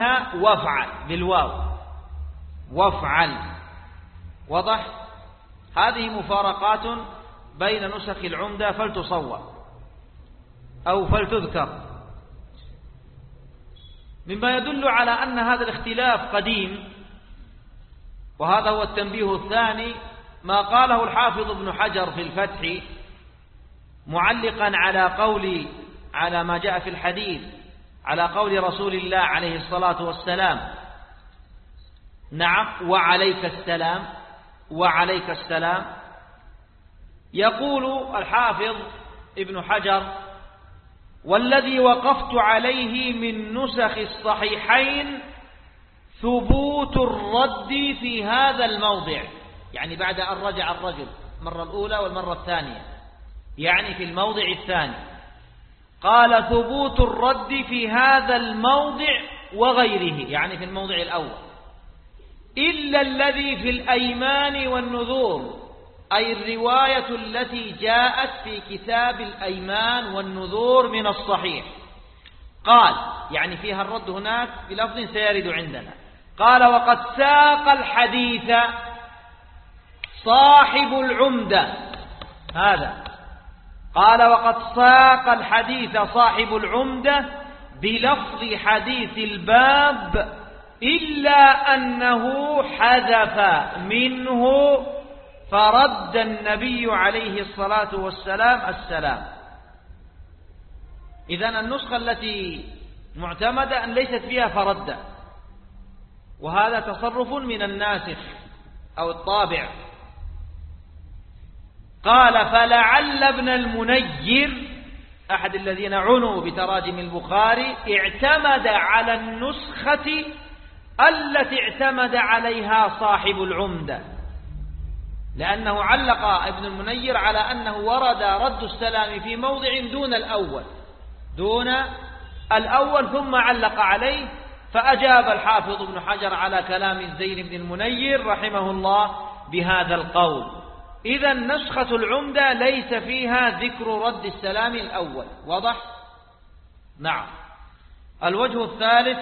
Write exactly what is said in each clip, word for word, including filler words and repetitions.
وافعل بالواو وافعل. واضح؟ هذه مفارقات بين نسخ العمدة فلتصور أو فلتذكر، مما يدل على أن هذا الاختلاف قديم. وهذا هو التنبيه الثاني، ما قاله الحافظ ابن حجر في الفتح معلقا على قول على ما جاء في الحديث على قول رسول الله عليه الصلاة والسلام: نعم وعليك السلام وعليك السلام. يقول الحافظ ابن حجر: والذي وقفت عليه من نسخ الصحيحين ثبوت الرد في هذا الموضع، يعني بعد أن رجع الرجل المرة الأولى والمرة الثانية، يعني في الموضع الثاني. قال: ثبوت الرد في هذا الموضع وغيره، يعني في الموضع الأول، إلا الذي في الأيمان والنذور، أي الرواية التي جاءت في كتاب الأيمان والنذور من الصحيح. قال يعني فيها الرد هناك بلفظ سيرد عندنا. قال: وقد ساق الحديث صاحب العمدة، هذا قال: وقد ساق الحديث صاحب العمدة بلفظ حديث الباب، إلا أنه حذف منه فرد النبي عليه الصلاة والسلام السلام. إذن النسخة التي معتمدة أن ليست فيها فرد، وهذا تصرف من الناسخ أو الطابع. قال: فلعل ابن المنير أحد الذين عنوا بتراجم البخاري اعتمد على النسخة التي اعتمد عليها صاحب العمدة، لأنه علق ابن المنير على أنه ورد رد السلام في موضع دون الأول دون الأول ثم علق عليه، فأجاب الحافظ ابن حجر على كلام زين بن المنير رحمه الله بهذا القول. إذن نسخة العمدة ليس فيها ذكر رد السلام الأول. واضح؟ نعم. الوجه الثالث: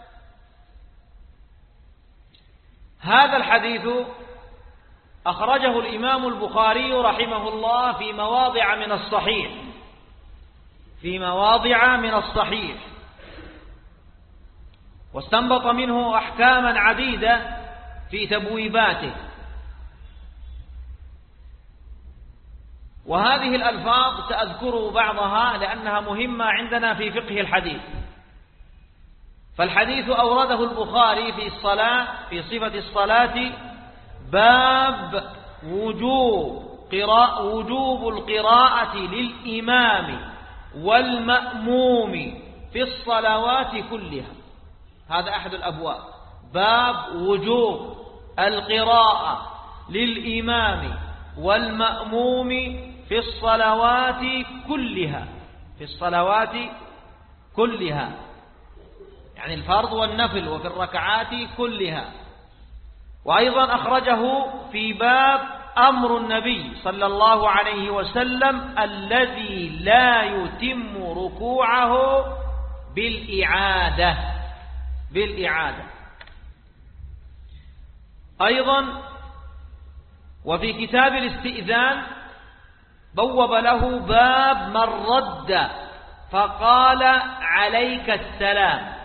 هذا الحديث أخرجه الإمام البخاري رحمه الله في مواضع من الصحيح في مواضع من الصحيح واستنبط منه أحكاما عديدة في تبويباته. وهذه الألفاظ سأذكر بعضها لأنها مهمة عندنا في فقه الحديث. فالحديث أورده البخاري في الصلاة في صفة الصلاة باب وجوب قراءة وجوب القراءة للإمام والمأموم في الصلوات كلها. هذا أحد الأبواب، باب وجوب القراءة للإمام والمأموم في الصلوات كلها في الصلوات كلها يعني الفرض والنفل، وفي الركعات كلها. وأيضا أخرجه في باب أمر النبي صلى الله عليه وسلم الذي لا يتم ركوعه بالإعادة بالإعادة أيضا. وفي كتاب الاستئذان بوب له باب من رد فقال عليك السلام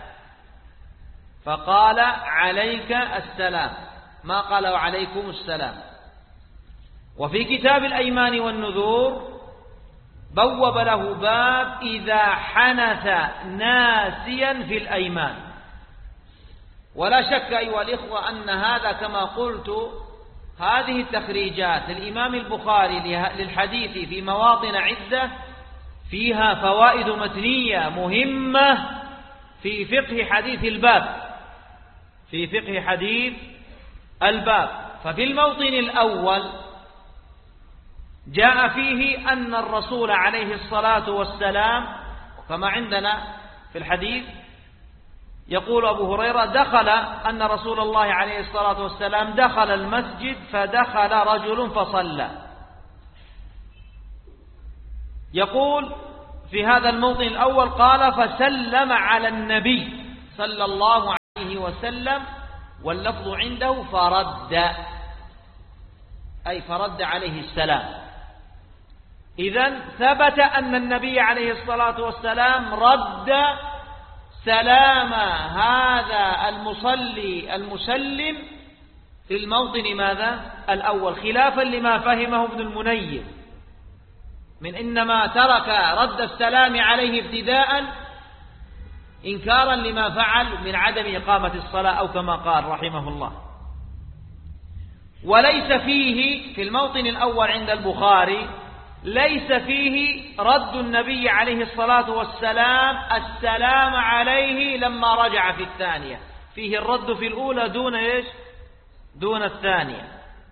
فقال عليك السلام ما قال وعليكم السلام. وفي كتاب الأيمان والنذور بوب له باب إذا حنث ناسيا في الأيمان. ولا شك أيها الإخوة أن هذا كما قلت هذه التخريجات الإمام البخاري للحديث في مواطن عدة فيها فوائد متنية مهمة في فقه حديث الباب في فقه حديث الباب. ففي الموطن الأول جاء فيه أن الرسول عليه الصلاة والسلام كما عندنا في الحديث يقول أبو هريرة دخل أن رسول الله عليه الصلاة والسلام دخل المسجد فدخل رجل فصلى. يقول في هذا الموطن الأول قال فسلم على النبي صلى الله عليه عليه وسلم، واللفظ عنده فرد، أي فرد عليه السلام. إذن ثبت أن النبي عليه الصلاة والسلام رد سلام هذا المصلي المسلم في الموطن ماذا؟ الأول، خلافا لما فهمه ابن المنير من إنما ترك رد السلام عليه ابتداء إنكارا لما فعل من عدم إقامة الصلاة، أو كما قال رحمه الله. وليس فيه في الموطن الأول عند البخاري ليس فيه رد النبي عليه الصلاة والسلام السلام عليه لما رجع في الثانية، فيه الرد في الأولى دون إيش؟ دون الثانية.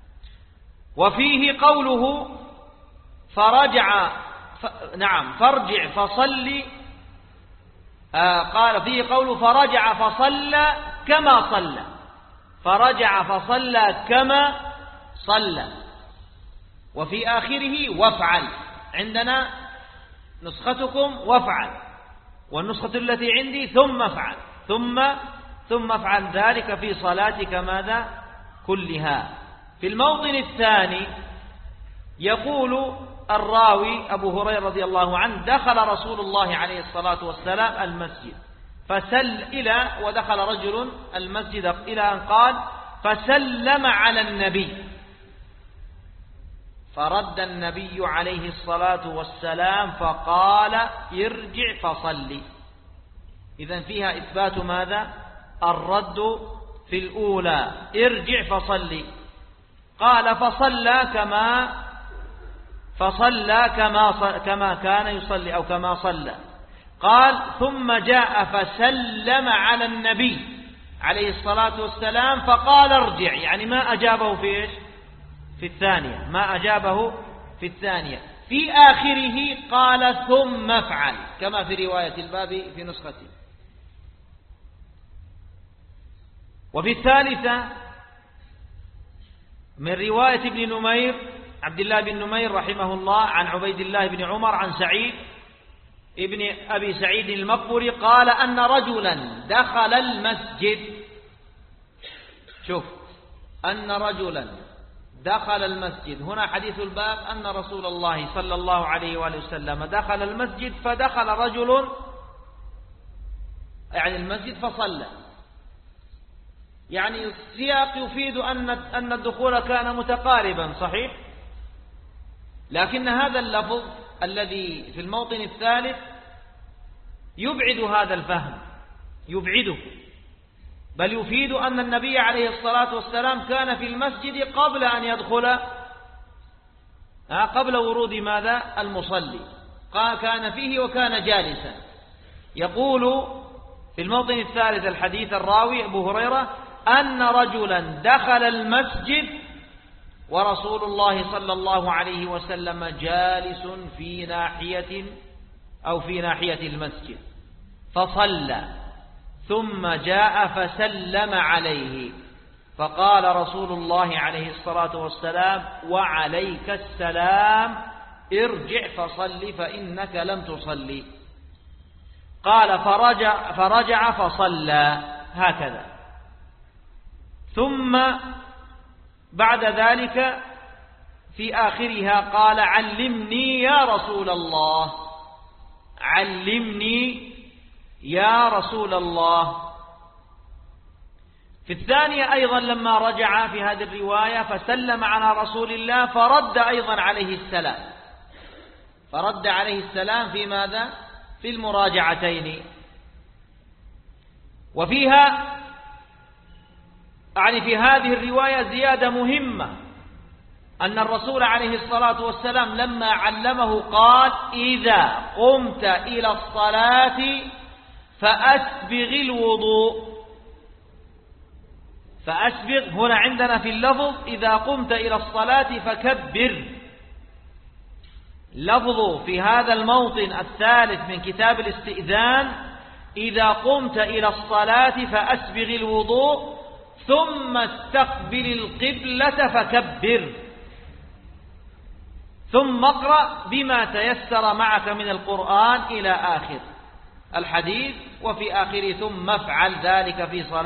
وفيه قوله فرجع ف... نعم فارجع فصلي، آه قال فيه قوله فرجع فصلى كما صلى، فرجع فصلى كما صلى. وفي آخره وافعل، عندنا نسختكم وافعل، والنسخة التي عندي ثم افعل، ثم ثم افعل ذلك في صلاتك ماذا كلها. في الموطن الثاني يقول الراوي أبو هريرة رضي الله عنه دخل رسول الله عليه الصلاة والسلام المسجد فسل إلى ودخل رجل المسجد إلى أن قال فسلم على النبي، فرد النبي عليه الصلاة والسلام فقال ارجع فصلي. إذن فيها إثبات ماذا؟ الرد في الأولى، ارجع فصلي. قال فصلى كما فصلى كما كما كان يصلي أو كما صلى. قال ثم جاء فسلم على النبي عليه الصلاة والسلام فقال ارجع، يعني ما أجابه في إيش؟ في الثانية، ما أجابه في الثانية. في آخره قال ثم افعل كما في رواية الباب في نسختي. وفي الثالثة من رواية ابن نمير عبد الله بن نمير رحمه الله عن عبيد الله بن عمر عن سعيد ابن أبي سعيد المقبري قال أن رجلا دخل المسجد، شوف أن رجلا دخل المسجد، هنا حديث الباب أن رسول الله صلى الله عليه وآله وسلم دخل المسجد، فدخل رجل يعني المسجد فصلى، يعني السياق يفيد أن أن الدخول كان متقاربا صحيح، لكن هذا اللفظ الذي في الموطن الثالث يبعد هذا الفهم، يبعده، بل يفيد أن النبي عليه الصلاة والسلام كان في المسجد قبل أن يدخل، قبل ورود ماذا؟ المصلي، كان فيه وكان جالسا. يقول في الموطن الثالث الحديث الراوي أبو هريرة أن رجلا دخل المسجد ورسول الله صلى الله عليه وسلم جالس في ناحية أو في ناحية المسجد فصلى، ثم جاء فسلم عليه فقال رسول الله عليه الصلاة والسلام وعليك السلام ارجع فصل فإنك لم تصلي. قال فرجع, فرجع فصلى هكذا. ثم بعد ذلك في آخرها قال علمني يا رسول الله، علمني يا رسول الله. في الثانية أيضا لما رجع في هذه الرواية فسلم على رسول الله فرد أيضا عليه السلام، فرد عليه السلام في ماذا؟ في المراجعتين. وفيها يعني في هذه الرواية زيادة مهمة، أن الرسول عليه الصلاة والسلام لما علمه قال إذا قمت إلى الصلاة فأسبغ الوضوء. فأسبغ هنا عندنا في اللفظ إذا قمت إلى الصلاة فكبر، لفظ في هذا الموطن الثالث من كتاب الاستئذان إذا قمت إلى الصلاة فأسبغ الوضوء ثم استقبل القبلة فكبر، ثم اقرأ بما تيسر معك من القرآن إلى آخر الحديث. وفي آخره ثم افعل ذلك في صلاة